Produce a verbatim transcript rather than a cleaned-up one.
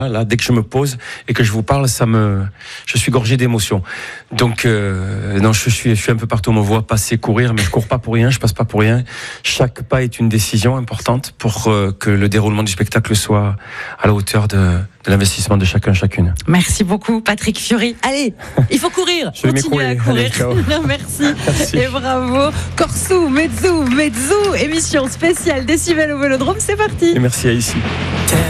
Là, dès que je me pose et que je vous parle, ça me, je suis gorgé d'émotions. Donc, euh, non, je suis, je suis un peu partout. On me voit passer, courir, mais je cours pas pour rien, je passe pas pour rien. Chaque pas est une décision importante pour euh, que le déroulement du spectacle soit à la hauteur de, de l'investissement de chacun, chacune. Merci beaucoup, Patrick Fiori. Allez, il faut courir. Je vais Continuez à m'écrouler. courir. Allez, Non, merci. Merci. Et bravo. Corso, Mezzo, Mezzo, émission spéciale Décibel au Vélodrome. C'est parti. Et merci à ici.